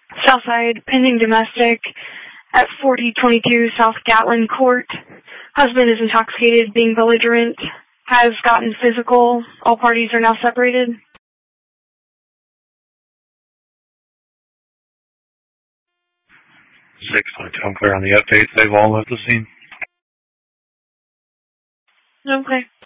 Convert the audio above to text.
Southside, pending domestic at 4022 South Gatlin Court. Husband is intoxicated, being belligerent, has gotten physical. All parties are now separated. 622, I'm clear on the updates. They've all left the scene. Okay.